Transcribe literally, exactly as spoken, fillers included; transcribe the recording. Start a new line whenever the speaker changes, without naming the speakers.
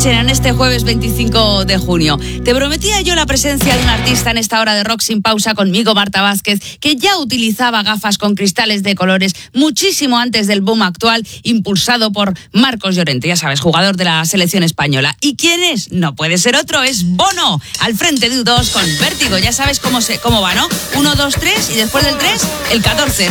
Kitchen en este jueves veinticinco de junio. Te prometía yo la presencia de un artista en esta hora de Rock Sin Pausa conmigo, Marta Vázquez, que ya utilizaba gafas con cristales de colores muchísimo antes del boom actual, impulsado por Marcos Llorente, ya sabes, jugador de la selección española. ¿Y quién es? No puede ser otro, es Bono, al frente de U dos con Vértigo. Ya sabes cómo, se, cómo va, ¿no? uno, dos, tres y después del tres, el catorce.